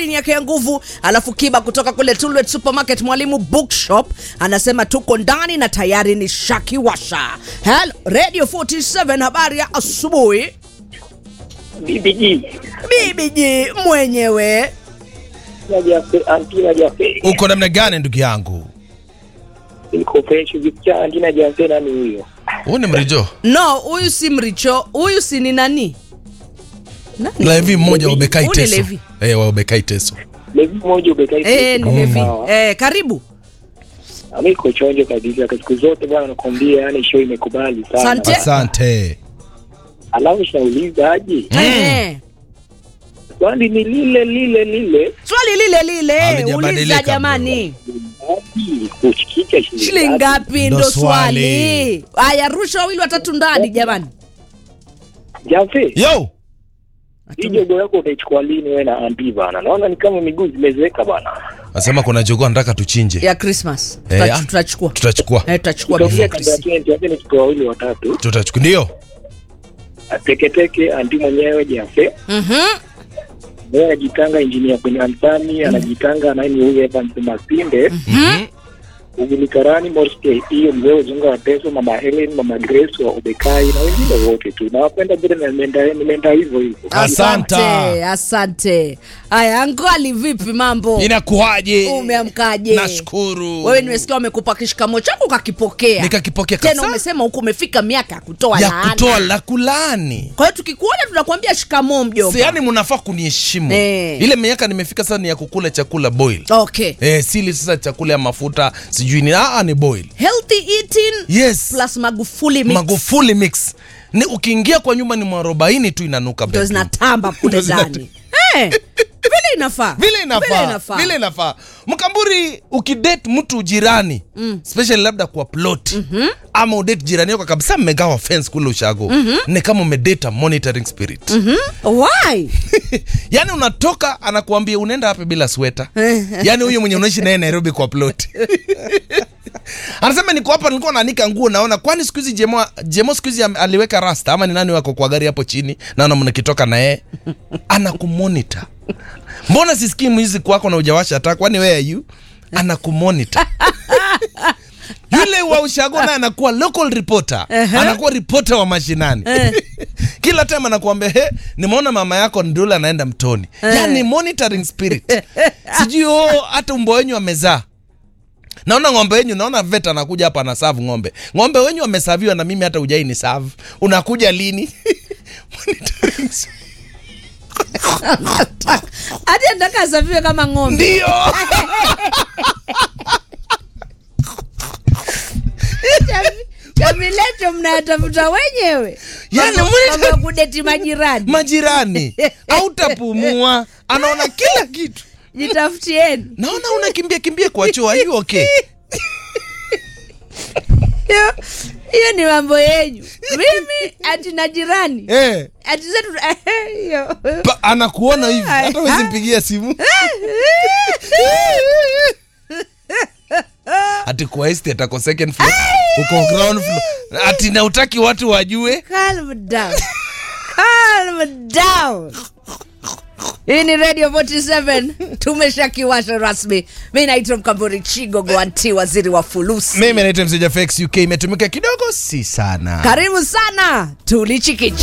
Story ni yake ya nguvu. Alafu Kiba kutoka kule Tulwet Supermarket Mwalimu Bookshop anasema tuko ndani na tayari ni Shaki Washa. Hello Radio 47, habari ya asubuhi. BBG mwenyewe. Uko namna gani ndugu yangu? Niko fresh vicha andina jampe nani huyo? Huyu ni Mricho. No, huyu si Mricho, huyu si ni nani? Nani? Levi mmoja ubekai Teso. Wa ubekai Teso. Levi mmoja ubekai Teso. Ni Levi. Karibu. Amiko chonjo kabisa kwa siku zote bwana nakwambia, yani show imekubali sana. Asante. Alafu shauliza aje? Swali ni lile. Swali lile. Uliza jamani. Kuchikicha shilingi ngapi ndo swali. Aya, rusha wawili watatu ndani jamani. Jafe. Yo. Hiyo gogo yako utachukua lini wewe na Andy bana? Naona ni kama miguu zimezeka bana. Nasema kuna jogoo nataka tuchinje. Ya Christmas. Tutachukua. Tutachukua before Christmas. Ni tuko wawili watatu. Tutachukua ndio. Teke Andy mwenyewe Jafe. Yeye anajitanga engineer kwenye Ansani, anajitanga nani huyu Evans Masinde. Ugunikarani Morste, hiyo mzee Zunga wa Teso, Mama Helen, Mama Grace wa Ubekai na wengine wote tu. Nawapenda bila nimeenda hivyo. Asante. Aya, angali vipi mambo? Inakuaje? Umeamkaje? Nashukuru. Wewe nimesikia umekupa kishikamo chako ukakipokea. Nikakipokea kabisa. Tena umesema huko umefika miaka kutoa laana. Ya kutoa la kulani. Kwa hiyo tukikuona tunakuambia shikamo mjomba. Si yani mnafaa kuniheshimu. Ile miaka nimefika sasa ni ya kukula chakula boil. Okay. Sili sasa chakula ya mafuta sijui ni boil. Healthy eating. Yes. Plus Magufuli mix. Ni ukiingia kwa nyumba ni 40 tu inanuka bado. Zinatamba kule ndani. Vile inafaa. Mkamburi ukidate mtu jirani, especially labda kwa plot. Ama udate jirani yako kabisa mmegawa fence kule ushago. Ni kama umedate monitoring spirit. Why? Yani unatoka anakuambia unaenda wapi bila sweater. Yani huyo mwenye unaishi naye Nairobi kwa plot. Anasema niko hapa nilikuwa naanika nguo naona kwani siku hizi Jemo siku hizi aliweka rasta ama ni nani wako kwa gari hapo chini naona mnakitoka na yeye anakumonitor. Mbona sisikii mwizi kwako na hujawasha hata kwani where are you? Anakumonitor. Yule wa ushago na anakuwa local reporter. Anakuwa reporter wa mashinani. Kila time anakuambia nimeona mama yako ndula anaenda mtoni. Yani monitoring spirit. Sijui hata umbo wenyu amezaa. Naona ng'ombe wenyu, naona vet anakuja hapa na serve ng'ombe. Ng'ombe wenyu wamesaviwa na mimi hata hujai ni serve. Unakuja lini? Monitoring. Hadi ndaka asaviwe kama ng'ombe. Ndio. Kamilecho mnatafuta wenyewe. Yani kama kudeti majirani. Hautapumua. Anaona kila kitu. Jitafutieni. Naona unakimbia kwa choo. Are you okay? Hiyo ni mambo yenu. Mimi ati na jirani. Ati zetu hiyo. Anakuona hivi. Hata huwezi mpigia simu. Ati kwa estate atako second floor. Uko ground floor. Ati na utaki watu wajue. Calm down. Hii ni Radio 47. Tumeshakiwasha rasmi. Mimi naitwa Mkamburi Chigogo anti waziri wa fulusi. Mimi naitwa Mzee Jafex UK, imetumika kidogo si sana. Karibu sana. Tulichikichi.